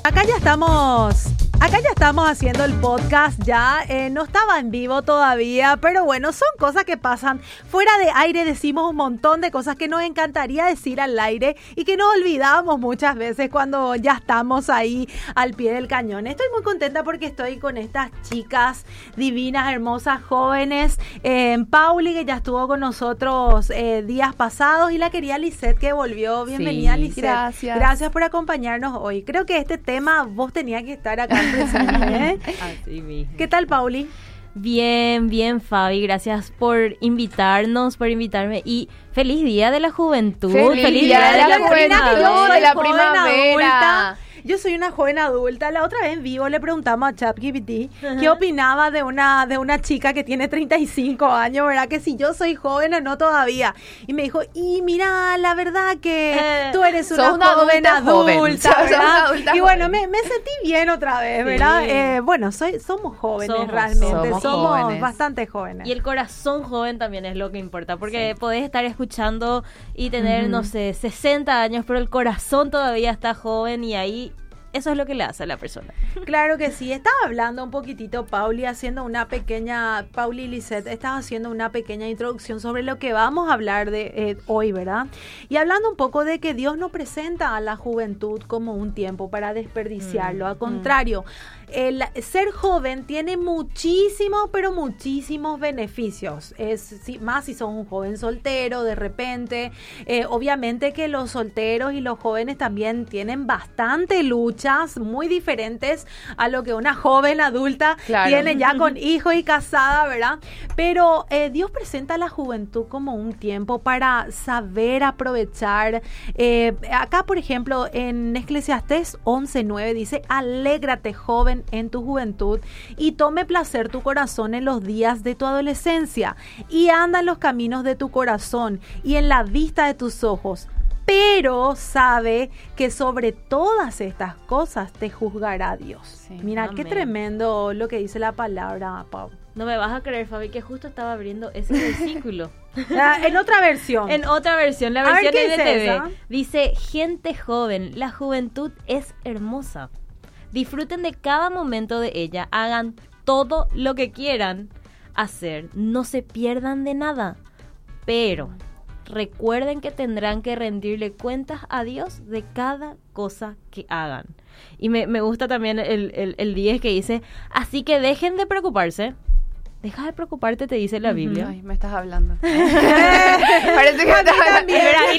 Acá ya estamos haciendo el podcast, no estaba en vivo todavía, pero bueno, son cosas que pasan. Fuera de aire decimos un montón de cosas que nos encantaría decir al aire y que nos olvidamos muchas veces cuando ya estamos ahí al pie del cañón. Estoy muy contenta porque estoy con estas chicas divinas, hermosas, jóvenes. Pauli, que ya estuvo con nosotros días pasados, y la querida Lisette, que volvió. Bienvenida, sí, Lisette. Gracias. Gracias por acompañarnos hoy. Creo que este tema vos tenías que estar acá presente, ¿eh? Así mismo. ¿Qué tal, Pauli? Bien, Fabi. Gracias por invitarnos, por invitarme. Y feliz Día de la Juventud. Feliz Día de la Juventud, de la primavera. Yo soy una joven adulta. La otra vez en vivo le preguntamos a ChatGPT qué opinaba de una chica que tiene 35 años, ¿verdad? Que si yo soy joven o no todavía. Y me dijo, y mira, la verdad que tú eres una joven adulta, ¿verdad? Y bueno, me sentí bien otra vez, ¿verdad? Sí. Somos jóvenes realmente. Somos jóvenes. Bastante jóvenes. Y el corazón joven también es lo que importa, porque podés estar escuchando y tener, no sé, 60 años, pero el corazón todavía está joven, y ahí eso es lo que le hace a la persona. Claro que sí. Estaba hablando un poquitito, Pauli y Lisette, estaba haciendo una pequeña introducción sobre lo que vamos a hablar de hoy, ¿verdad? Y hablando un poco de que Dios no presenta a la juventud como un tiempo para desperdiciarlo. Al contrario, el ser joven tiene muchísimos beneficios. Más si sos un joven soltero, de repente. Obviamente que los solteros y los jóvenes también tienen bastante luchas muy diferentes a lo que una joven adulta tiene ya con hijos y casada, ¿verdad? Pero Dios presenta a la juventud como un tiempo para saber aprovechar. Acá, por ejemplo, en Eclesiastés 11:9 dice: alégrate, joven, en tu juventud, y tome placer tu corazón en los días de tu adolescencia, y anda en los caminos de tu corazón y en la vista de tus ojos. Pero sabe que sobre todas estas cosas te juzgará Dios. Sí, mira, amén. Qué tremendo lo que dice la palabra, Pau. No me vas a creer, Fabi, que justo estaba abriendo ese versículo. En otra versión. La versión NTV. Dice, dice: gente joven, la juventud es hermosa. Disfruten de cada momento de ella, hagan todo lo que quieran hacer, no se pierdan de nada, pero recuerden que tendrán que rendirle cuentas a Dios de cada cosa que hagan. Y me gusta también el 10 que dice: así que dejen de preocuparse. Deja de preocuparte, te dice la Biblia. Ay, me estás hablando. Parece que me estás hablando.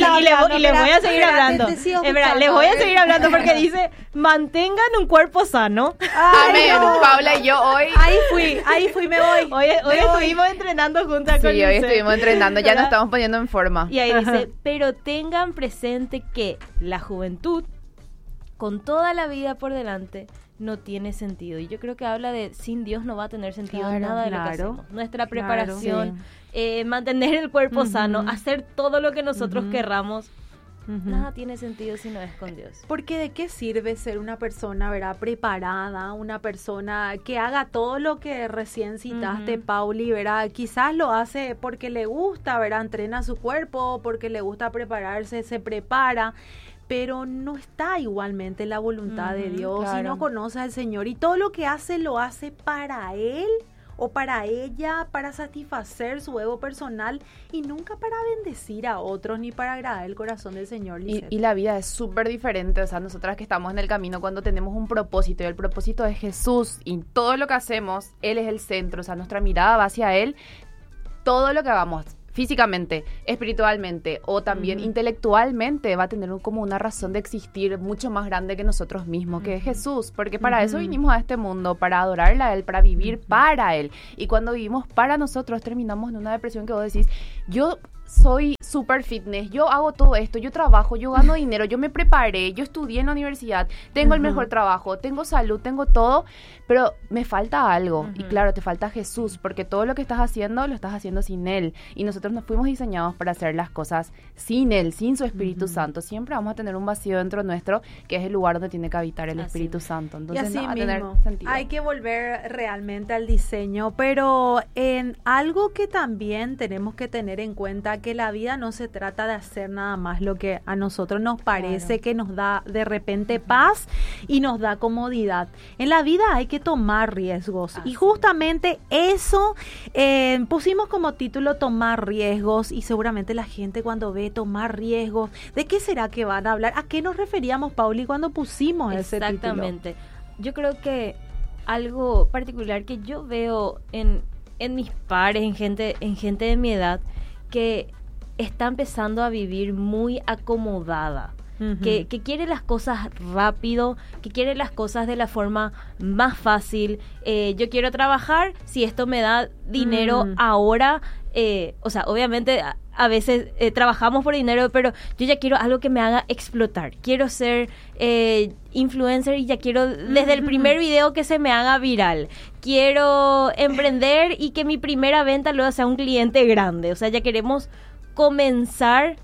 Y les voy a seguir hablando. Les voy a seguir hablando porque dice: mantengan un cuerpo sano. Amén. No. Paula y yo hoy. Ahí fui, me voy. Hoy estuvimos entrenando juntas con Luce. Sí, hoy estuvimos entrenando, ya nos estamos poniendo en forma. Y ahí dice: pero tengan presente que la juventud, con toda la vida por delante, no tiene sentido. Y yo creo que habla de sin Dios no va a tener sentido nada de lo que hacemos. Nuestra preparación, mantener el cuerpo sano, hacer todo lo que nosotros querramos, nada tiene sentido si no es con Dios. Porque ¿de qué sirve ser una persona, verdad, preparada, una persona que haga todo lo que recién citaste, Pauli, verdad? Quizás lo hace porque le gusta, verdad, entrena su cuerpo, porque le gusta prepararse, se prepara, pero no está igualmente la voluntad de Dios, y no conoce al Señor, y todo lo que hace lo hace para Él o para ella, para satisfacer su ego personal, y nunca para bendecir a otros ni para agradar el corazón del Señor. Y la vida es súper diferente. O sea, nosotras que estamos en el camino, cuando tenemos un propósito, y el propósito es Jesús, y todo lo que hacemos, Él es el centro. O sea, nuestra mirada va hacia Él. Todo lo que hagamos, físicamente, espiritualmente o también intelectualmente, va a tener como una razón de existir mucho más grande que nosotros mismos, que es Jesús, porque para eso vinimos a este mundo, para adorarle a Él, para vivir para Él. Y cuando vivimos para nosotros, terminamos en una depresión que vos decís: yo soy super fitness, yo hago todo esto, yo trabajo, yo gano dinero, yo me preparé, yo estudié en la universidad, tengo el mejor trabajo, tengo salud, tengo todo, pero me falta algo. Y claro, te falta Jesús, porque todo lo que estás haciendo, lo estás haciendo sin Él. Y nosotros nos fuimos diseñados para hacer las cosas sin Él, sin su Espíritu Santo. Siempre vamos a tener un vacío dentro nuestro, que es el lugar donde tiene que habitar el Espíritu Santo. Entonces no va a tener sentido. Hay que volver realmente al diseño, pero en algo que también tenemos que tener en cuenta, que la vida no se trata de hacer nada más lo que a nosotros nos parece que nos da de repente paz y nos da comodidad. En la vida hay que tomar riesgos. Y justamente eso pusimos como título tomar riesgos, y seguramente la gente cuando ve tomar riesgos, ¿de qué será que van a hablar? ¿A qué nos referíamos, Pauli, cuando pusimos ese título? Exactamente. Yo creo que algo particular que yo veo en mis pares, en gente de mi edad, que está empezando a vivir muy acomodada. Que quiere las cosas rápido, que quiere las cosas de la forma más fácil. Yo quiero trabajar, si esto me da dinero ahora, o sea, obviamente a veces trabajamos por dinero, pero yo ya quiero algo que me haga explotar. Quiero ser influencer y ya quiero desde el primer video que se me haga viral. Quiero emprender y que mi primera venta luego sea un cliente grande. O sea, ya queremos comenzar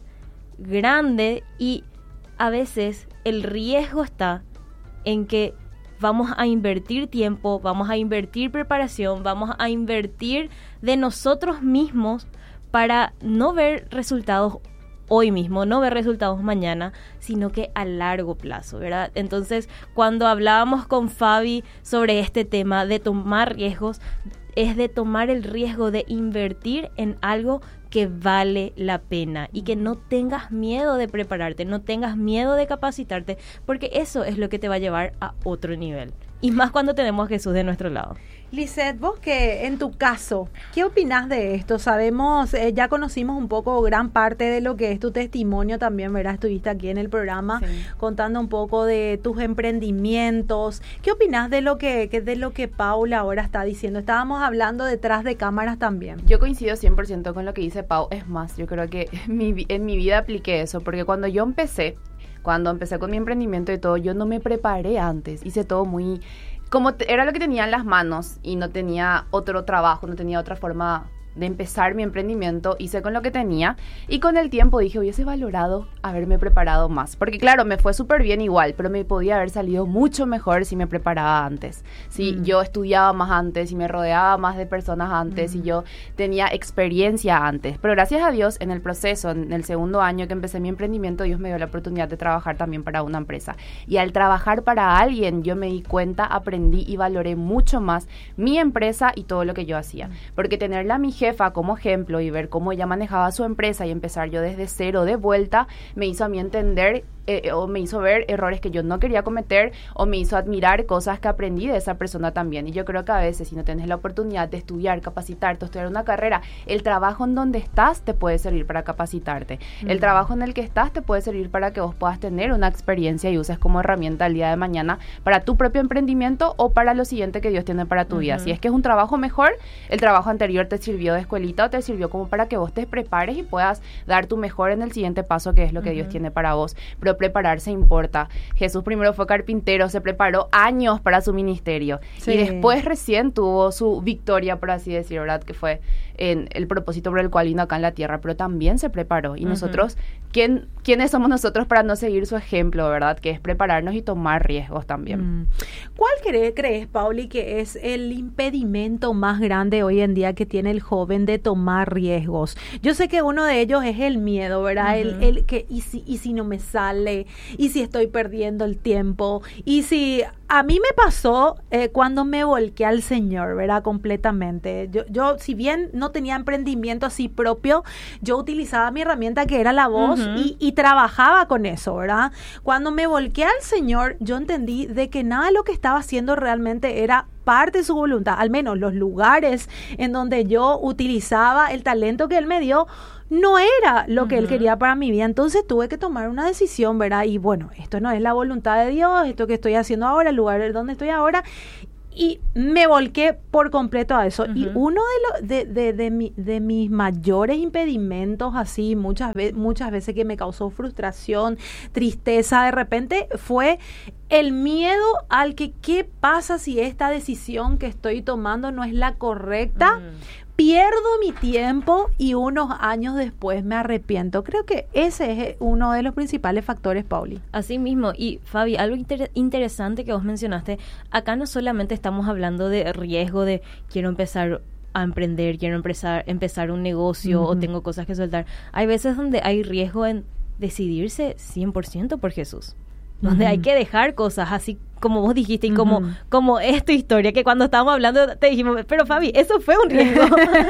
grande, y a veces el riesgo está en que vamos a invertir tiempo, vamos a invertir preparación, vamos a invertir de nosotros mismos para no ver resultados hoy mismo, no ver resultados mañana, sino que a largo plazo, ¿verdad? Entonces, cuando hablábamos con Fabi sobre este tema de tomar riesgos, es de tomar el riesgo de invertir en algo que vale la pena, y que no tengas miedo de prepararte, no tengas miedo de capacitarte, porque eso es lo que te va a llevar a otro nivel. Y más cuando tenemos a Jesús de nuestro lado. Lisette, vos que en tu caso, ¿qué opinás de esto? Sabemos, ya conocimos un poco gran parte de lo que es tu testimonio también, ¿verdad? Estuviste aquí en el programa contando un poco de tus emprendimientos. ¿Qué opinás de lo que Paula ahora está diciendo? Estábamos hablando detrás de cámaras también. Yo coincido 100% con lo que dice Pau. Es más, yo creo que en mi vida apliqué eso, porque cuando empecé con mi emprendimiento y todo, yo no me preparé antes. Hice todo muy... era lo que tenía en las manos y no tenía otro trabajo, no tenía otra forma de empezar mi emprendimiento, hice con lo que tenía, y con el tiempo dije, hubiese valorado haberme preparado más, porque claro, me fue súper bien igual, pero me podía haber salido mucho mejor si me preparaba antes, si yo estudiaba más antes, si me rodeaba más de personas antes, si yo tenía experiencia antes. Pero gracias a Dios, en el proceso, en el segundo año que empecé mi emprendimiento, Dios me dio la oportunidad de trabajar también para una empresa, y al trabajar para alguien, yo me di cuenta, aprendí y valoré mucho más mi empresa y todo lo que yo hacía, porque tenerla a mi jefa como ejemplo y ver cómo ella manejaba su empresa y empezar yo desde cero de vuelta, me hizo a mí entender o me hizo ver errores que yo no quería cometer, o me hizo admirar cosas que aprendí de esa persona también. Y yo creo que a veces, si no tienes la oportunidad de estudiar, capacitarte, estudiar una carrera, el trabajo en donde estás te puede servir para capacitarte. El trabajo en el que estás te puede servir para que vos puedas tener una experiencia y uses como herramienta el día de mañana para tu propio emprendimiento o para lo siguiente que Dios tiene para tu vida. Si es que es un trabajo mejor, el trabajo anterior te sirvió de escuelita o te sirvió como para que vos te prepares y puedas dar tu mejor en el siguiente paso, que es lo que Dios tiene para vos. Pero prepararse importa. Jesús primero fue carpintero, se preparó años para su ministerio, y después recién tuvo su victoria, por así decir, ¿verdad? Que fue en el propósito por el cual vino acá en la tierra, pero también se preparó. Y nosotros, ¿quiénes somos nosotros para no seguir su ejemplo, verdad? Que es prepararnos y tomar riesgos también. ¿Cuál crees, Pauli, que es el impedimento más grande hoy en día que tiene el joven de tomar riesgos? Yo sé que uno de ellos es el miedo, ¿verdad? El que, ¿y si no me sale? ¿Y si estoy perdiendo el tiempo? ¿Y si... A mí me pasó cuando me volqué al Señor, ¿verdad? Completamente. Yo, si bien no tenía emprendimiento así propio, yo utilizaba mi herramienta que era la voz y trabajaba con eso, ¿verdad? Cuando me volqué al Señor, yo entendí de que nada de lo que estaba haciendo realmente era parte de su voluntad. Al menos los lugares en donde yo utilizaba el talento que Él me dio, no era lo que Él quería para mi vida. Entonces tuve que tomar una decisión, ¿verdad? Y bueno, esto no es la voluntad de Dios, esto que estoy haciendo ahora, el lugar donde estoy ahora. Y me volqué por completo a eso. Y uno de mis mayores impedimentos, así, muchas veces que me causó frustración, tristeza de repente, fue el miedo al que, ¿qué pasa si esta decisión que estoy tomando no es la correcta? Pierdo mi tiempo y unos años después me arrepiento. Creo que ese es uno de los principales factores, Pauli. Así mismo. Y Fabi, algo interesante que vos mencionaste, acá no solamente estamos hablando de riesgo de quiero empezar a emprender, quiero empezar un negocio o tengo cosas que soltar. Hay veces donde hay riesgo en decidirse 100% por Jesús. Donde hay que dejar cosas así como vos dijiste y como es tu historia, que cuando estábamos hablando te dijimos, pero Fabi, eso fue un riesgo.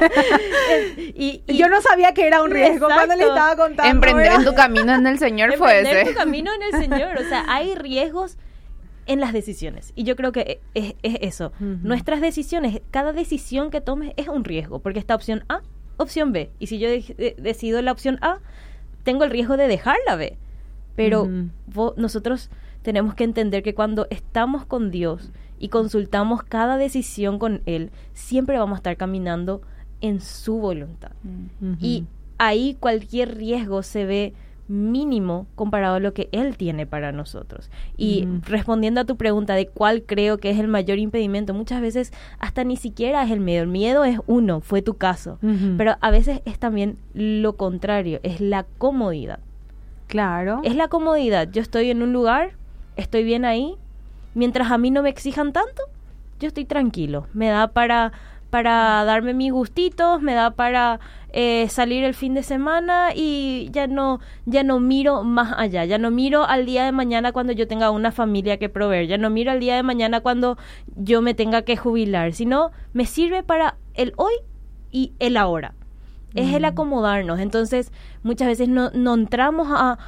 y yo no sabía que era un riesgo cuando le estaba contando. Emprender en tu camino en el Señor fue ese. Emprender tu camino en el Señor. O sea, hay riesgos en las decisiones. Y yo creo que es eso. Nuestras decisiones, cada decisión que tomes es un riesgo, porque está opción A, opción B. Y si yo decido la opción A, tengo el riesgo de dejar la B. Pero nosotros tenemos que entender que cuando estamos con Dios y consultamos cada decisión con Él, siempre vamos a estar caminando en su voluntad. Y ahí cualquier riesgo se ve mínimo comparado a lo que Él tiene para nosotros. Y respondiendo a tu pregunta de cuál creo que es el mayor impedimento, muchas veces hasta ni siquiera es el miedo. El miedo es uno, fue tu caso. Pero a veces es también lo contrario, es la comodidad. Claro. Es la comodidad. Yo estoy en un lugar, estoy bien ahí, mientras a mí no me exijan tanto, yo estoy tranquilo. Me da para darme mis gustitos, me da para salir el fin de semana y ya no miro más allá. Ya no miro al día de mañana cuando yo tenga una familia que proveer. Ya no miro al día de mañana cuando yo me tenga que jubilar, sino me sirve para el hoy y el ahora. Es el acomodarnos. Entonces, muchas veces no entramos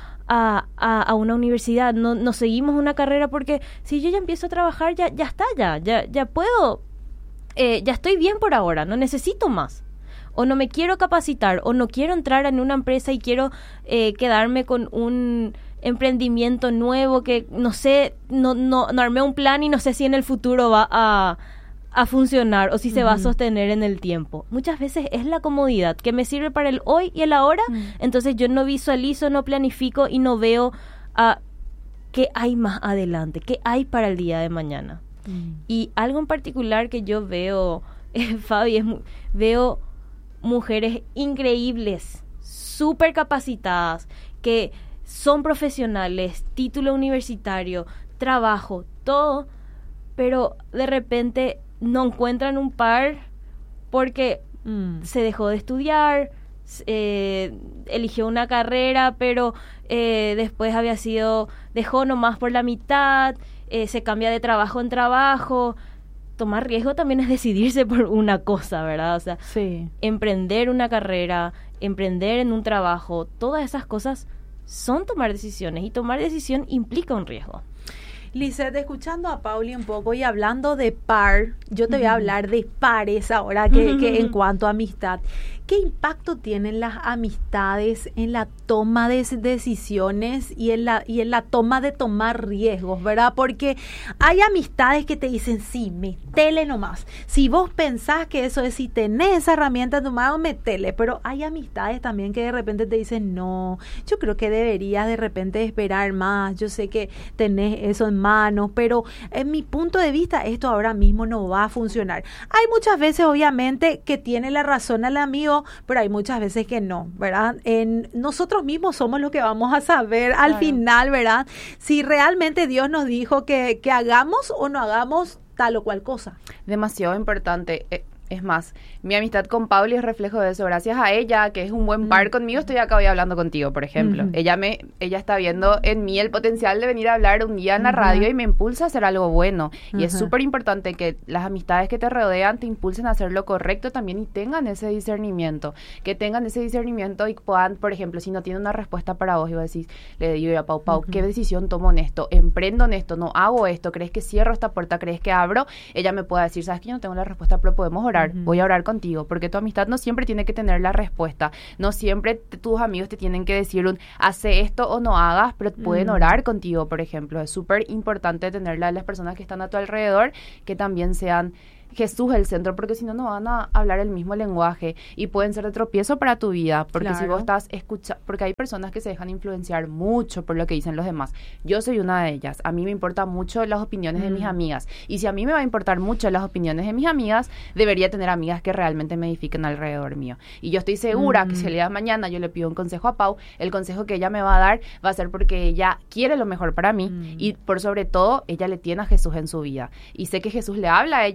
a una universidad, no seguimos una carrera porque si yo ya empiezo a trabajar, ya está, ya puedo, ya estoy bien por ahora, no necesito más. O no me quiero capacitar, o no quiero entrar en una empresa y quiero quedarme con un emprendimiento nuevo que no sé, no armé un plan y no sé si en el futuro va a funcionar o si se va a sostener en el tiempo. Muchas veces es la comodidad que me sirve para el hoy y el ahora, entonces yo no visualizo, no planifico y no veo qué hay más adelante, qué hay para el día de mañana. Y algo en particular que yo veo, Fabi, veo mujeres increíbles, súper capacitadas, que son profesionales, título universitario, trabajo, todo, pero de repente no encuentran un par porque se dejó de estudiar, eligió una carrera, pero después dejó nomás por la mitad, se cambia de trabajo en trabajo. Tomar riesgo también es decidirse por una cosa, ¿verdad? O sea, emprender una carrera, emprender en un trabajo, todas esas cosas son tomar decisiones y tomar decisión implica un riesgo. Lizeth, escuchando a Pauli un poco y hablando de par, yo te voy a hablar de pares ahora que en cuanto a amistad. ¿Qué impacto tienen las amistades en la toma de decisiones y en la toma de tomar riesgos, verdad? Porque hay amistades que te dicen, sí, metele nomás. Si vos pensás que eso es, si tenés esa herramienta en tu mano, metele. Pero hay amistades también que de repente te dicen, no, yo creo que deberías de repente esperar más. Yo sé que tenés eso en manos, pero en mi punto de vista esto ahora mismo no va a funcionar. Hay muchas veces, obviamente, que tiene la razón el amigo, pero hay muchas veces que no, ¿verdad? Nosotros mismos somos los que vamos a saber al final, ¿verdad? Si realmente Dios nos dijo que hagamos o no hagamos tal o cual cosa. Demasiado importante. Es más, mi amistad con Pauli es reflejo de eso. Gracias a ella, que es un buen par conmigo, estoy acá hoy hablando contigo, por ejemplo. Ella está viendo en mí el potencial de venir a hablar un día en la radio y me impulsa a hacer algo bueno. Y es súper importante que las amistades que te rodean te impulsen a hacer lo correcto también y tengan ese discernimiento. Que tengan ese discernimiento y puedan, por ejemplo, si no tienen una respuesta para vos y vos decís, le digo a Pau, ¿qué decisión tomo en esto? ¿Emprendo en esto? ¿No hago esto? ¿Crees que cierro esta puerta? ¿Crees que abro? Ella me puede decir, ¿sabes que yo no tengo la respuesta, pero podemos orar? Voy a orar contigo, porque tu amistad no siempre tiene que tener la respuesta, no siempre tus amigos te tienen que decir hace esto o no hagas, pero pueden orar contigo, por ejemplo. Es súper importante tenerla a las personas que están a tu alrededor, que también sean Jesús el centro, porque si no, no van a hablar el mismo lenguaje y pueden ser de tropiezo para tu vida, porque si vos estás escuchando, porque hay personas que se dejan influenciar mucho por lo que dicen los demás. Yo soy una de ellas. A mí me importan mucho las opiniones de mis amigas, y si a mí me va a importar mucho las opiniones de mis amigas, debería tener amigas que realmente me edifiquen alrededor mío. Y yo estoy segura que si el día de mañana yo le pido un consejo a Pau, el consejo que ella me va a dar va a ser porque ella quiere lo mejor para mí y por sobre todo ella le tiene a Jesús en su vida, y sé que Jesús le habla a ella, así como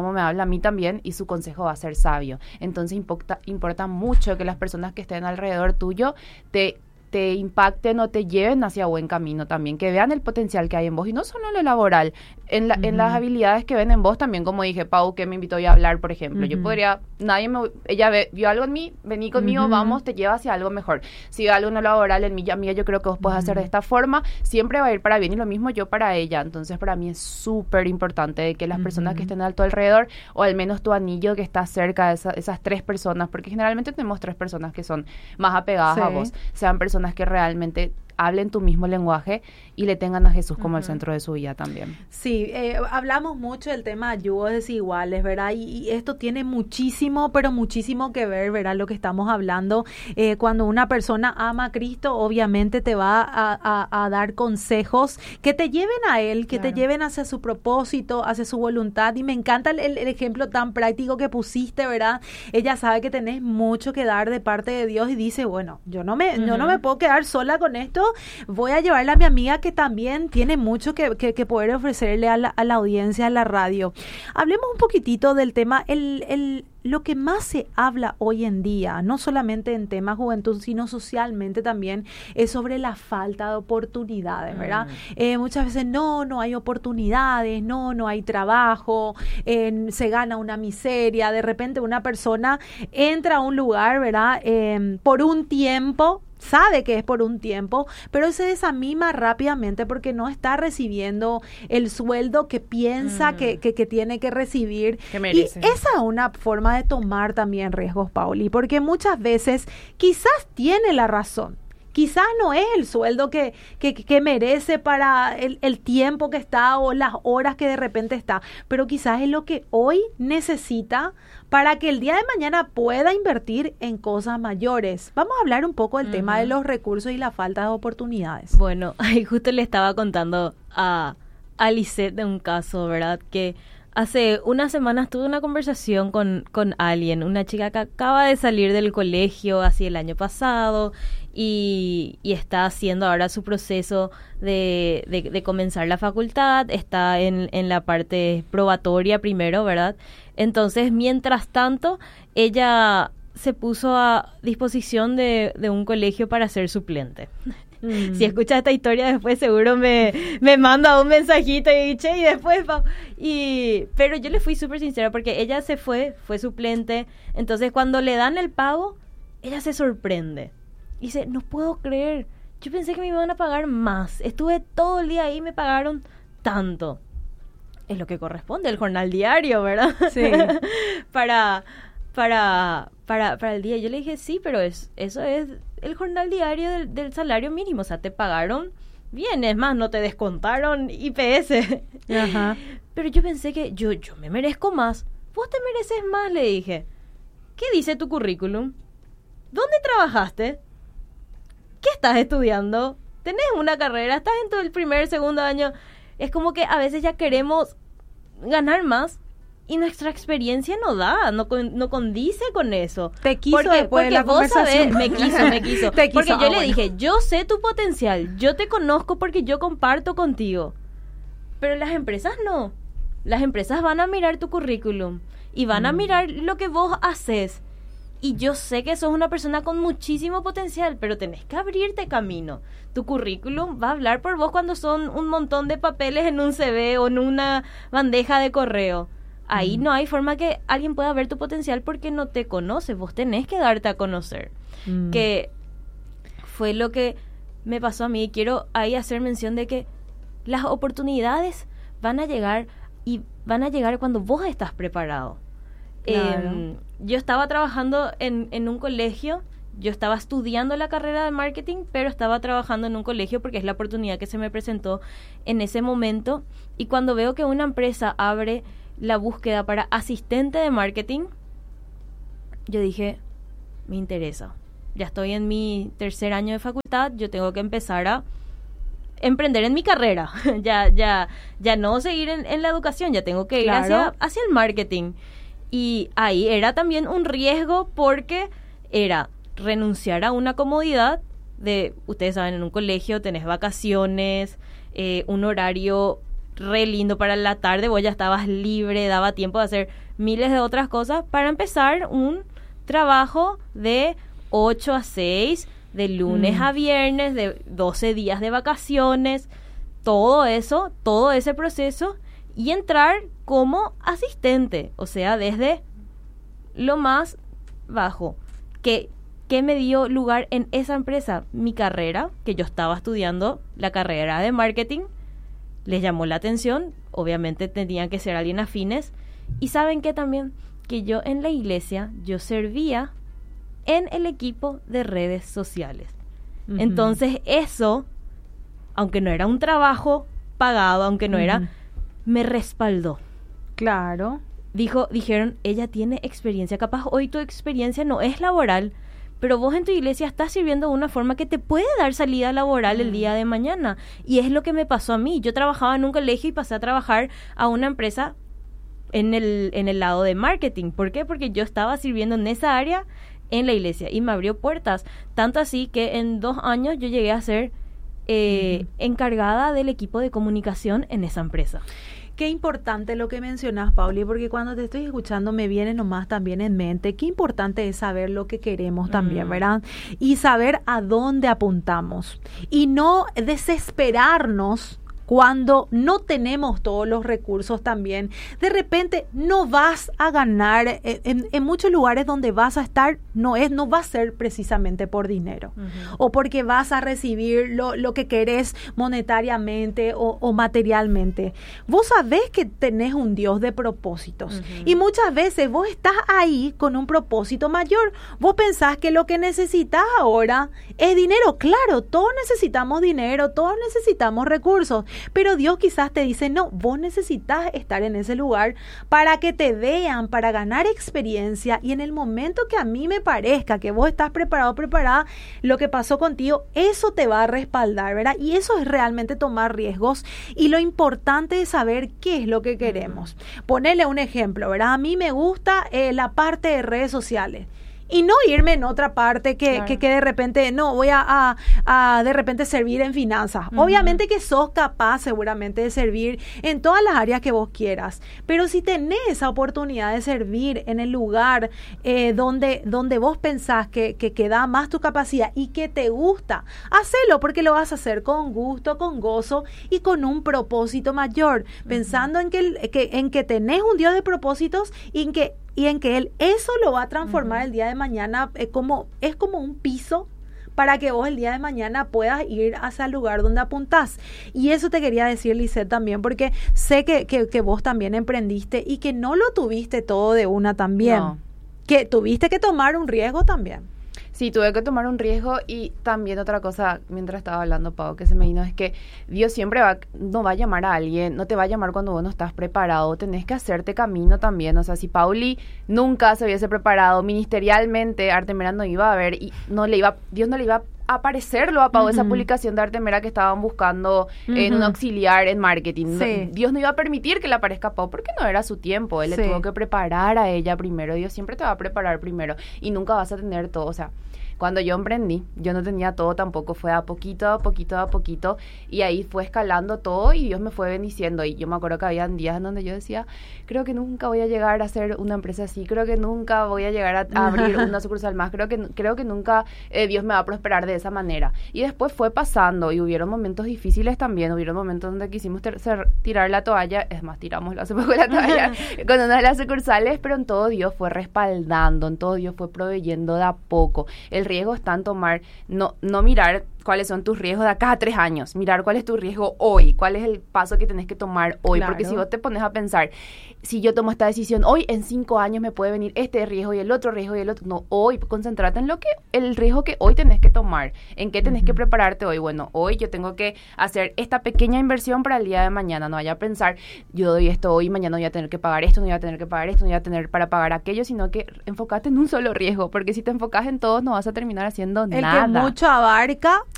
como me habla a mí también, y su consejo va a ser sabio. Entonces importa mucho que las personas que estén alrededor tuyo te impacten o te lleven hacia buen camino también, que vean el potencial que hay en vos, y no solo en lo laboral, en las habilidades que ven en vos también, como dije, Pau, que me invitó ya a hablar, por ejemplo. Yo podría, ella vio algo en mí, vení conmigo, vamos, te lleva hacia algo mejor. Si ve algo en lo laboral en mí, amiga, yo creo que vos podés hacer de esta forma, siempre va a ir para bien, y lo mismo yo para ella. Entonces, para mí es súper importante que las personas que estén a tu alrededor, o al menos tu anillo que está cerca de esas 3 personas, porque generalmente tenemos 3 personas que son más apegadas a vos, sean personas que realmente hablen tu mismo lenguaje y le tengan a Jesús como el centro de su vida también. Sí, hablamos mucho del tema de yugos desiguales, ¿verdad? Y esto tiene muchísimo, pero muchísimo que ver, ¿verdad? Lo que estamos hablando. Cuando una persona ama a Cristo, obviamente te va a dar consejos que te lleven a Él, que te lleven hacia su propósito, hacia su voluntad. Y me encanta el ejemplo tan práctico que pusiste, ¿verdad? Ella sabe que tenés mucho que dar de parte de Dios y dice, bueno, yo no me puedo quedar sola con esto, voy a llevarle a mi amiga que también tiene mucho que poder ofrecerle a la audiencia, a la radio. Hablemos un poquitito del tema, lo que más se habla hoy en día, no solamente en temas juventud, sino socialmente también, es sobre la falta de oportunidades, ¿verdad? Muchas veces no hay oportunidades, no hay trabajo, se gana una miseria, de repente una persona entra a un lugar, ¿verdad? Por un tiempo, sabe que es por un tiempo, pero se desanima rápidamente porque no está recibiendo el sueldo que piensa que tiene que recibir. Que merece. Y esa es una forma de tomar también riesgos, Pauli, porque muchas veces quizás tiene la razón. Quizás no es el sueldo que merece para el tiempo que está o las horas que de repente está, pero quizás es lo que hoy necesita para que el día de mañana pueda invertir en cosas mayores. Vamos a hablar un poco del tema de los recursos y la falta de oportunidades. Bueno, ahí justo le estaba contando a Lisette de un caso, ¿verdad? Que hace unas semanas tuve una conversación con alguien, una chica que acaba de salir del colegio así el año pasado y está haciendo ahora su proceso de comenzar la facultad, está en la parte probatoria primero, ¿verdad? Entonces, mientras tanto, ella se puso a disposición de un colegio para ser suplente. Si escuchas esta historia después seguro me manda un mensajito y dice, y después pero yo le fui súper sincera porque ella se fue suplente, entonces cuando le dan el pago, ella se sorprende. Y dice, no puedo creer, yo pensé que me iban a pagar más, estuve todo el día ahí y me pagaron tanto. Es lo que corresponde, el jornal diario, ¿verdad? Sí. para el día. Yo le dije, sí, pero eso es el jornal diario del salario mínimo. O sea, te pagaron bien, es más, no te descontaron IPS. Ajá. Pero yo pensé que yo me merezco más. Vos te mereces más, le dije. ¿Qué dice tu currículum? ¿Dónde trabajaste? ¿Qué estás estudiando? ¿Tenés una carrera? ¿Estás en todo el primer, segundo año? Es como que a veces ya queremos ganar más y nuestra experiencia no da, no condice con eso. Te quiso después de la conversación. Me quiso. Porque yo le dije, yo sé tu potencial, yo te conozco porque yo comparto contigo. Pero las empresas no. Las empresas van a mirar tu currículum y van a mirar lo que vos haces. Y yo sé que sos una persona con muchísimo potencial, pero tenés que abrirte camino. Tu currículum va a hablar por vos cuando son un montón de papeles en un CV o en una bandeja de correo. Ahí no hay forma que alguien pueda ver tu potencial porque no te conoce. Vos tenés que darte a conocer. Que fue lo que me pasó a mí. Quiero ahí hacer mención de que las oportunidades van a llegar y van a llegar cuando vos estás preparado. Claro. Yo estaba trabajando en un colegio, yo estaba estudiando la carrera de marketing, pero estaba trabajando en un colegio porque es la oportunidad que se me presentó en ese momento. Y cuando veo que una empresa abre la búsqueda para asistente de marketing, yo dije, me interesa. Ya estoy en mi 3er año de facultad, yo tengo que empezar a emprender en mi carrera. ya no seguir en la educación, ya tengo que ir hacia el marketing. Y ahí era también un riesgo porque era renunciar a una comodidad de, ustedes saben, en un colegio tenés vacaciones, un horario re lindo para la tarde, vos ya estabas libre, daba tiempo de hacer miles de otras cosas para empezar un trabajo de 8 a 6, de lunes a viernes, de 12 días de vacaciones, todo eso, todo ese proceso, y entrar como asistente, o sea, desde lo más bajo. ¿Qué me dio lugar en esa empresa? Mi carrera, que yo estaba estudiando la carrera de marketing, les llamó la atención, obviamente tenían que ser alguien afines, y ¿saben qué también? Que yo en la iglesia, yo servía en el equipo de redes sociales. Uh-huh. Entonces eso, aunque no era un trabajo pagado, aunque no era, me respaldó. Claro. Dijeron, ella tiene experiencia, capaz hoy tu experiencia no es laboral, pero vos en tu iglesia estás sirviendo de una forma que te puede dar salida laboral el día de mañana. Y es lo que me pasó a mí. Yo trabajaba en un colegio y pasé a trabajar a una empresa en el lado de marketing. ¿Por qué? Porque yo estaba sirviendo en esa área en la iglesia y me abrió puertas. Tanto así que en 2 años yo llegué a ser encargada del equipo de comunicación en esa empresa. Qué importante lo que mencionas, Pauli, porque cuando te estoy escuchando me viene nomás también en mente, qué importante es saber lo que queremos también, ¿verdad? Y saber a dónde apuntamos. Y no desesperarnos cuando no tenemos todos los recursos también. De repente no vas a ganar en muchos lugares donde vas a estar, no va a ser precisamente por dinero o porque vas a recibir lo que querés monetariamente o materialmente. Vos sabés que tenés un Dios de propósitos y muchas veces vos estás ahí con un propósito mayor. Vos pensás que lo que necesitas ahora es dinero. Claro, todos necesitamos dinero, todos necesitamos recursos. Pero Dios quizás te dice, no, vos necesitas estar en ese lugar para que te vean, para ganar experiencia, y en el momento que a mí me parezca que vos estás preparado, preparada, lo que pasó contigo, eso te va a respaldar, ¿verdad? Y eso es realmente tomar riesgos, y lo importante es saber qué es lo que queremos. Ponerle un ejemplo, ¿verdad? A mí me gusta la parte de redes sociales. Y no irme en otra parte que de repente, no, voy a de repente servir en finanzas. Obviamente que sos capaz seguramente de servir en todas las áreas que vos quieras. Pero si tenés esa oportunidad de servir en el lugar donde vos pensás que da más tu capacidad y que te gusta, hacelo, porque lo vas a hacer con gusto, con gozo y con un propósito mayor. Pensando en que tenés un Dios de propósitos y en que Él eso lo va a transformar el día de mañana, es como un piso para que vos el día de mañana puedas ir hacia el lugar donde apuntás. Y eso te quería decir, Lisette, también, porque sé que vos también emprendiste y que no lo tuviste todo de una también. No. Que tuviste que tomar un riesgo también. Sí, tuve que tomar un riesgo. Y también otra cosa, mientras estaba hablando, Pau, que se me vino, es que Dios siempre no va a llamar a alguien, no te va a llamar cuando vos no estás preparado, tenés que hacerte camino también. O sea, si Pauli nunca se hubiese preparado ministerialmente, Artemera no iba a ver, y Dios no le iba a aparecerlo a Pau, esa publicación de Artemera que estaban buscando en un auxiliar en marketing. Sí. No, Dios no iba a permitir que le aparezca a Pau porque no era su tiempo. Él le tuvo que preparar a ella primero. Dios siempre te va a preparar primero y nunca vas a tener todo. O sea, cuando yo emprendí, yo no tenía todo tampoco, fue a poquito, y ahí fue escalando todo y Dios me fue bendiciendo. Y yo me acuerdo que habían días en donde yo decía, creo que nunca voy a llegar a hacer una empresa así, creo que nunca voy a llegar a abrir una sucursal más, creo que nunca Dios me va a prosperar de esa manera. Y después fue pasando y hubieron momentos difíciles también, hubieron momentos donde quisimos tirar la toalla, es más, tiramos hace poco la toalla con una de las sucursales, pero en todo Dios fue respaldando, en todo Dios fue proveyendo de a poco. El riesgo está en tomar, no mirar cuáles son tus riesgos de acá a 3 años, mirar cuál es tu riesgo hoy, cuál es el paso que tenés que tomar hoy, porque si vos te pones a pensar, si yo tomo esta decisión hoy, en 5 años me puede venir este riesgo y el otro riesgo y el otro, no, hoy, concéntrate en el riesgo que hoy tenés que tomar, en qué tenés que prepararte hoy. Bueno, hoy yo tengo que hacer esta pequeña inversión para el día de mañana, no vaya a pensar, yo doy esto hoy, mañana voy a tener que pagar esto, no voy a tener que pagar esto, no voy a tener para pagar aquello, sino que enfócate en un solo riesgo, porque si te enfocas en todos no vas a terminar haciendo nada. El que mucho abarca